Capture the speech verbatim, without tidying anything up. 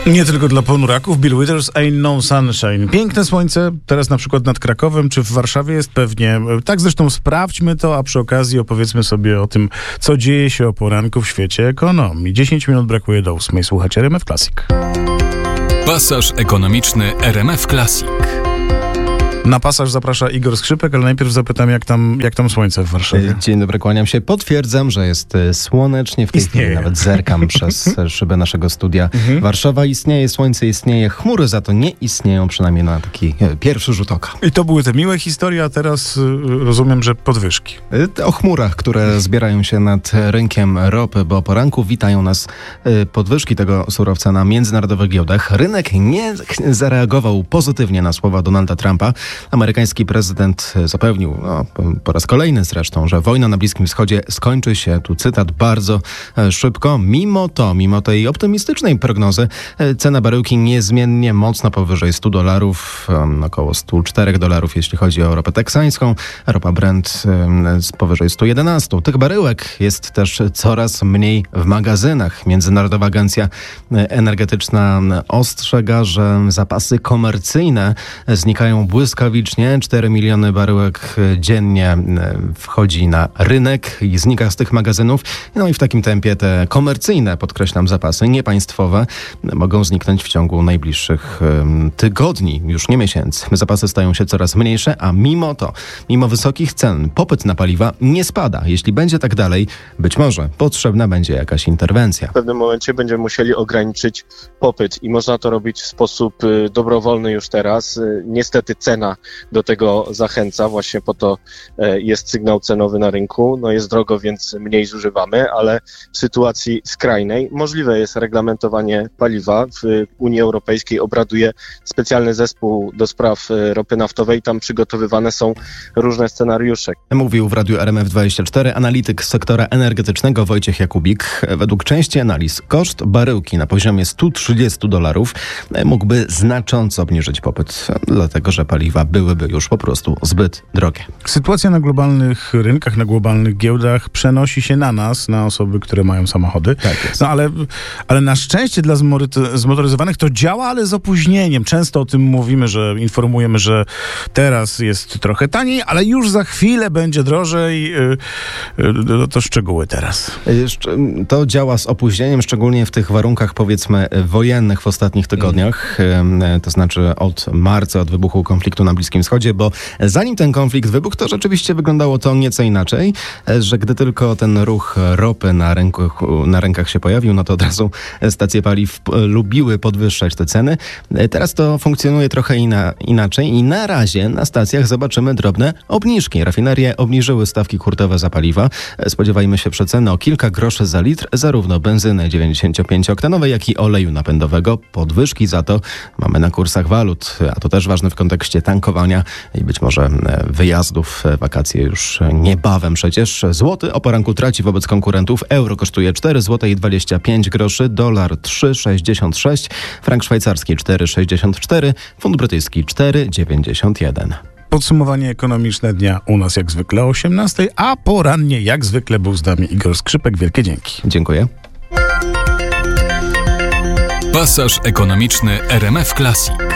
Nie tylko dla ponuraków. Bill Withers, Ain't No Sunshine. Piękne słońce, teraz na przykład nad Krakowem, czy w Warszawie jest pewnie. Tak zresztą sprawdźmy to, a przy okazji opowiedzmy sobie o tym, co dzieje się o poranku w świecie ekonomii. dziesięć minut brakuje do ósmej. Słuchajcie R M F Classic. Pasaż ekonomiczny R M F Classic. Na pasaż zaprasza Igor Skrzypek, ale najpierw zapytam, jak tam, jak tam słońce w Warszawie. Dzień dobry, kłaniam się. Potwierdzam, że jest słonecznie. W tej Istnieje. chwili nawet zerkam przez szybę naszego studia. Mhm. Warszawa istnieje, słońce istnieje, chmury za to nie istnieją, przynajmniej na taki pierwszy rzut oka. I to były te miłe historie, a teraz y, rozumiem, że podwyżki. O chmurach, które zbierają się nad rynkiem ropy, bo o poranku witają nas podwyżki tego surowca na międzynarodowych giełdach. Rynek nie zareagował pozytywnie na słowa Donalda Trumpa. Amerykański prezydent zapewnił, no, po raz kolejny zresztą, że wojna na Bliskim Wschodzie skończy się, tu cytat, bardzo szybko. Mimo to, mimo tej optymistycznej prognozy, cena baryłki niezmiennie mocno powyżej stu dolarów, około stu czterech dolarów, jeśli chodzi o ropę teksańską. Ropa Brent powyżej stu jedenastu. Tych baryłek jest też coraz mniej w magazynach. Międzynarodowa Agencja Energetyczna ostrzega, że zapasy komercyjne znikają błyskawicznie. cztery miliony baryłek dziennie wchodzi na rynek i znika z tych magazynów. No i w takim tempie te komercyjne, podkreślam, zapasy, niepaństwowe, mogą zniknąć w ciągu najbliższych tygodni, już nie miesięcy. Zapasy stają się coraz mniejsze, a mimo to, mimo wysokich cen, popyt na paliwa nie spada. Jeśli będzie tak dalej, być może potrzebna będzie jakaś interwencja. W pewnym momencie będziemy musieli ograniczyć popyt i można to robić w sposób dobrowolny już teraz. Niestety cena do tego zachęca, właśnie po to jest sygnał cenowy na rynku. No jest drogo, więc mniej zużywamy, ale w sytuacji skrajnej możliwe jest reglamentowanie paliwa. W Unii Europejskiej obraduje specjalny zespół do spraw ropy naftowej. Tam przygotowywane są różne scenariusze. Mówił w Radiu R M F dwadzieścia cztery analityk sektora energetycznego Wojciech Jakubik. Według części analiz koszt baryłki na poziomie stu trzydziestu dolarów mógłby znacząco obniżyć popyt, dlatego że paliwa byłyby już po prostu zbyt drogie. Sytuacja na globalnych rynkach, na globalnych giełdach przenosi się na nas, na osoby, które mają samochody. Tak jest. No ale, ale na szczęście dla zmory- zmotoryzowanych to działa, ale z opóźnieniem. Często o tym mówimy, że informujemy, że teraz jest trochę taniej, ale już za chwilę będzie drożej. Yy, yy, to szczegóły teraz. To działa z opóźnieniem, szczególnie w tych warunkach, powiedzmy, wojennych w ostatnich tygodniach. Mm. To znaczy od marca, od wybuchu konfliktu na Bliskim Wschodzie, bo zanim ten konflikt wybuchł, to rzeczywiście wyglądało to nieco inaczej, że gdy tylko ten ruch ropy na, rynku, na rynkach się pojawił, no to od razu stacje paliw lubiły podwyższać te ceny. Teraz to funkcjonuje trochę ina, inaczej i na razie na stacjach zobaczymy drobne obniżki. Rafinerie obniżyły stawki hurtowe za paliwa. Spodziewajmy się przeceny o kilka groszy za litr zarówno benzyny dziewięćdziesięciopięcioktanowej, jak i oleju napędowego. Podwyżki za to mamy na kursach walut, a to też ważne w kontekście tankowania i być może wyjazdów, wakacje już niebawem przecież. Złoty o poranku traci wobec konkurentów. Euro kosztuje cztery złote dwadzieścia pięć groszy, dolar trzy sześćdziesiąt sześć, frank szwajcarski cztery sześćdziesiąt cztery, funt brytyjski cztery dziewięćdziesiąt jeden. Podsumowanie ekonomiczne dnia u nas jak zwykle o osiemnastej, a porannie jak zwykle był z nami Igor Skrzypek. Wielkie dzięki. Dziękuję. Pasaż ekonomiczny R M F Classic.